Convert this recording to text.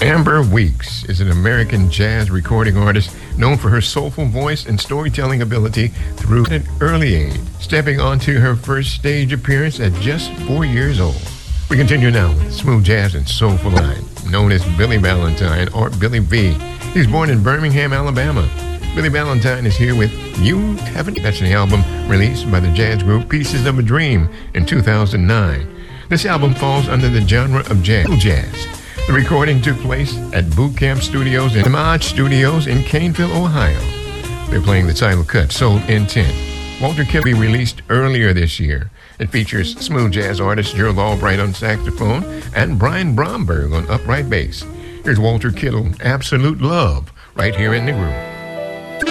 Amber Weeks is an American jazz recording artist known for her soulful voice and storytelling ability through an early age, stepping onto her first stage appearance at just 4 years old. We continue now with smooth jazz and soulful line, known as Billy Valentine or Billy V. He's born in Birmingham, Alabama. Billy Valentine is here with You Haven't. That's an album released by the jazz group Pieces of a Dream in 2009. This album falls under the genre of jazz. The recording took place at Boot Camp Studios and Image Studios in Caneville, Ohio. They're playing the title cut, Soul Intent. Walter Kittle be released earlier this year. It features smooth jazz artist Gerald Albright on saxophone and Brian Bromberg on upright bass. Here's Walter Kittle, Absolute Love, right here in the groove.